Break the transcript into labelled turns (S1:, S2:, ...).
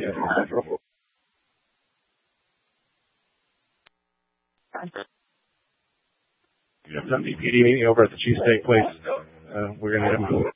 S1: Sunday PD meeting over at the Cheesesteak place. We're going to